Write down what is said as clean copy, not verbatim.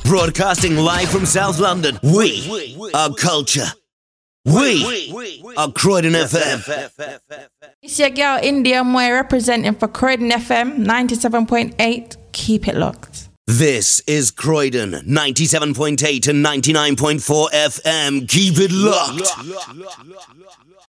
Broadcasting live from South London. We are culture. We are Croydon FM. It's your girl India Moy representing for Croydon FM 97.8. Keep it locked. This is Croydon 97.8 and 99.4 FM. Keep it locked.